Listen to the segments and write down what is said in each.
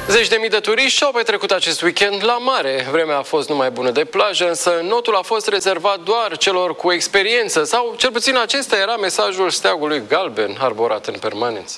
Zeci de mii de turiști și-au petrecut acest weekend la mare. Vremea a fost numai bună de plajă, însă notul a fost rezervat doar celor cu experiență, sau cel puțin acesta era mesajul steagului galben arborat în permanență.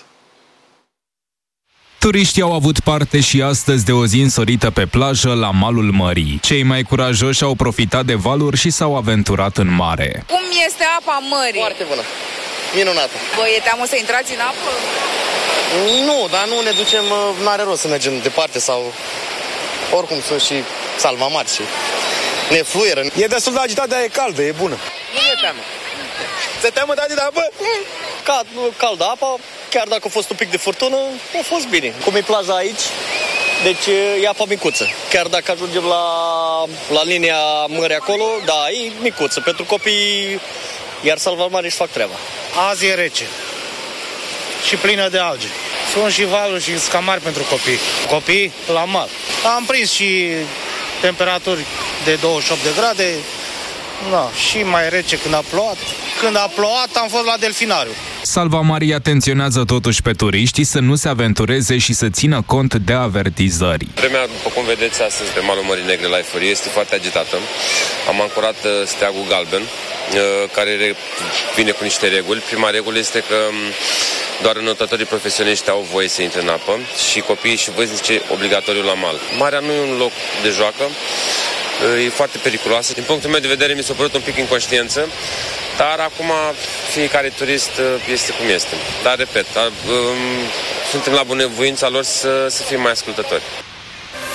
Turiștii au avut parte și astăzi de o zi însorită pe plajă la malul mării. Cei mai curajoși au profitat de valuri și s-au aventurat în mare. Cum este apa mării? Foarte bună, minunată. Vă e teamă să intrați în apă? Nu, dar nu ne ducem, n-are rost să mergem departe sau... Oricum sunt și salvamari și ne fluieră. E destul de agitat, dar e caldă, e bună. Nu e teamă. Se teamă de apă? Caldă apa, chiar dacă a fost un pic de furtună, a fost bine. Cum e plaja aici, deci e apa micuță. Chiar dacă ajungem la linia mării acolo, da, e micuță. Pentru copii, iar salvamarii își fac treaba. Azi e rece și plină de alge. Sunt și valuri și scamari pentru copii. Copii la mal. Am prins și temperaturi de 28 de grade. Da, și mai rece când a plouat. Când a plouat am fost la delfinariu. Salvamarii atenționează totuși pe turiștii să nu se aventureze și să țină cont de avertizări. Vremea, după cum vedeți astăzi pe malul Mării Negre la Eforie, este foarte agitată. Am ancorat steagul galben, care vine cu niște reguli. Prima regulă este că doar înotătorii profesioniști au voie să intre în apă și copiii și văznici obligatoriu la mal. Marea nu e un loc de joacă, e foarte periculoasă. Din punctul meu de vedere mi s-a părut un pic inconștiență, dar acum fiecare turist este cum este. Dar, repet, suntem la bunăvoința lor să fie mai ascultători.